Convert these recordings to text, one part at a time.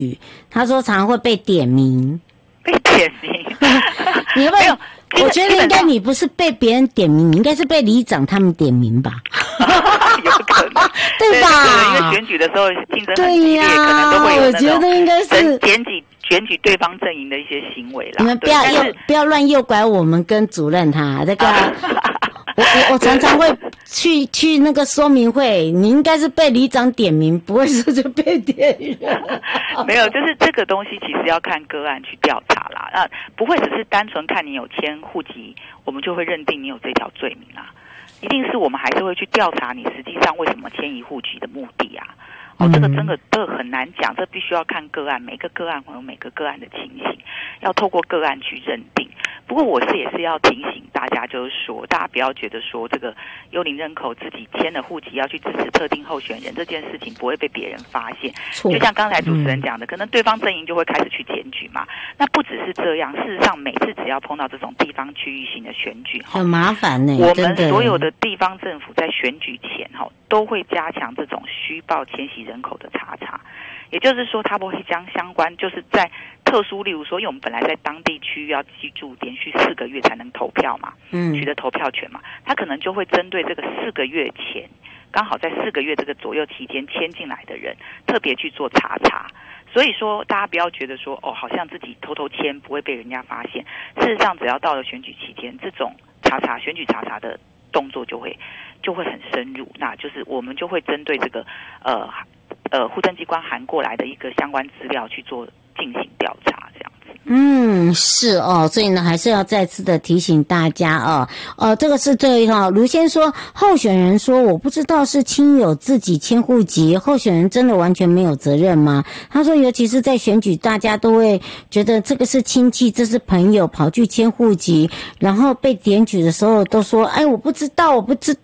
他说常常会被点名。 被点名？ 你会不会？我觉得应该你不是被别人点名，你应该是被里长他们点名吧？ 有可能， 对吧？ 因为选举的时候竞争很激烈，可能都会有那种我觉得应该是检举对方阵营的一些行为啦。 你们不要乱诱拐我们跟主任他这个。我常常会去那个说明会，你应该是被里长点名，不会是就被点人。 没有，就是这个东西其实要看个案去调查啦，那不会只是单纯看你有迁户籍，我们就会认定你有这条罪名啦。一定是我们还是会去调查你实际上为什么迁移户籍的目的啊。这个真的很难讲，这必须要看个案，每个个案会有每个个案的情形，要透过个案去认定。不过我也是要提醒大家，就是说大家不要觉得说这个幽灵人口自己迁了户籍要去支持特定候选人这件事情不会被别人发现。就像刚才主持人讲的，可能对方阵营就会开始去检举嘛。那不只是这样，事实上每次只要碰到这种地方区域性的选举， 很麻烦呢。 我们所有的地方政府在选举前都会加强这种虚报迁徙人口的查查。也就是说，他不会将相关就是在特殊，例如说，因为我们本来在当地区要居住连续4个月才能投票嘛，取得投票权嘛，他可能就会针对这个4个月前，刚好在4个月这个左右期间迁进来的人，特别去做查查。所以说，大家不要觉得说好像自己偷偷迁不会被人家发现。事实上，只要到了选举期间，这种选举查查的动作就会很深入。那就是我们就会针对这个户政机关函过来的一个相关资料去做进行调查，这样子。 是哦，所以呢，还是要再次的提醒大家这个是最后一条。卢先说，候选人说我不知道是亲友自己迁户籍，候选人真的完全没有责任吗？他说，尤其是在选举，大家都会觉得这个是亲戚，这是朋友，跑去迁户籍，然后被点举的时候都说，我不知道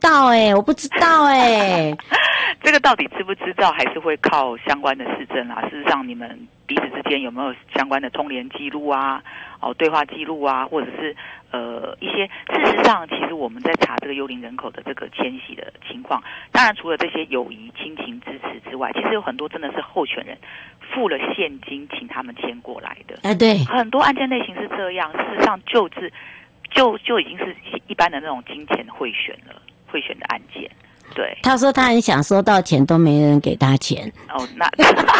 这个到底知不知道，还是会靠相关的事证啦。事实上，你们彼此之间有没有相关的通联记录啊？对话记录啊，或者是一些事实上，其实我们在查这个幽灵人口的这个迁徙的情况，当然除了这些友谊亲情支持之外，其实有很多真的是候选人付了现金请他们迁过来的。 对， 很多案件类型是这样。事实上就已经是一般的那种金钱贿选的案件。对， 他说他很想收到钱，都没人给他钱。 那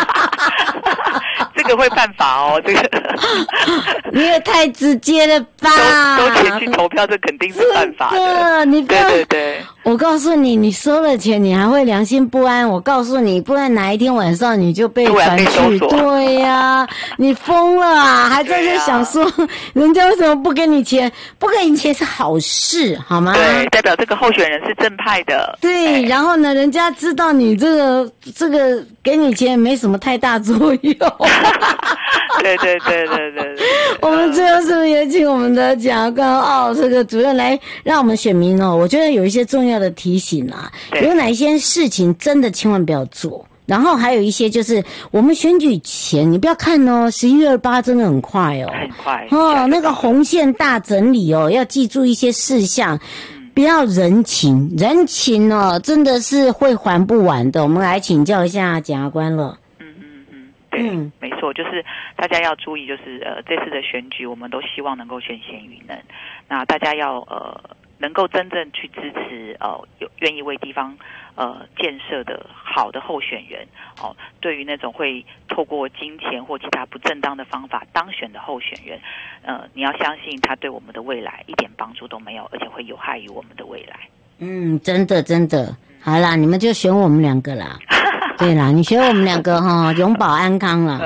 这个会犯法这个你也太直接了吧？ 收钱去投票，这肯定是犯法的。 你不要， 对， 我告诉你，你收了钱，你还会良心不安。我告诉你，不然哪一天晚上你就被传去。对呀，你疯了啊！还在这想说，人家为什么不给你钱？不给你钱是好事，好吗？ 对，代表这个候选人是正派的。 对，然后呢，人家知道你这个给你钱没什么太大作用。 对。 我们最后是不是也请我们的检察官这个主任来让我们选民我觉得有一些重要的提醒啊，有哪一些事情真的千万不要做。然后还有一些就是我们选举前，你不要看11月28真的很快很快那个红线大整理要记住一些事项。不要人情真的是会还不完的。我们来请教一下检察官了。 对，没错，就是大家要注意，就是这次的选举，我们都希望能够选贤与能。那大家要能够真正去支持愿意为地方建设的好的候选人对于那种会透过金钱或其他不正当的方法当选的候选人，你要相信他对我们的未来一点帮助都没有，而且会有害于我们的未来。 真的，好啦，你们就选我们2个啦。对啦，你选我们2个永保安康啦。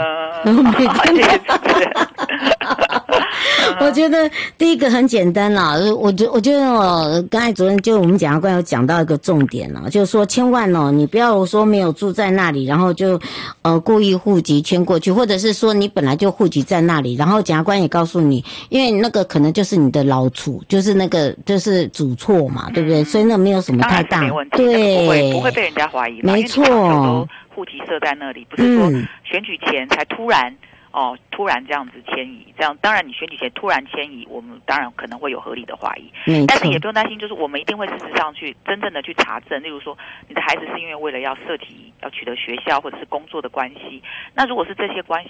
我觉得第一个很简单啦，我觉得刚才主任就我们检察官有讲到一个重点啦，就是说千万你不要说没有住在那里，然后就故意户籍迁过去，或者是说你本来就户籍在那里，然后检察官也告诉你，因为那个可能就是你的老处，就是那个就是主错嘛，对不对？所以那没有什么太大没问题， 对， 不会被人家怀疑嘛， 没错。 户籍设在那里，不是说选举前才突然突然这样子迁移，这样当然你选举前突然迁移，我们当然可能会有合理的怀疑，但是也不用担心，就是我们一定会事实上去真正的去查证，例如说你的孩子是因为为了要涉及要取得学校或者是工作的关系，那如果是这些关系